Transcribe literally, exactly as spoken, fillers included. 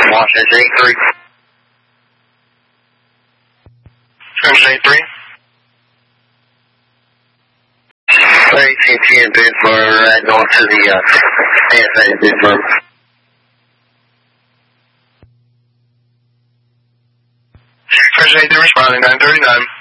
Washington eight three. Washington eight three. A T and T in Bidford, right north to the uh, A S A in Bidford. Washington eight three responding, nine thirty-nine.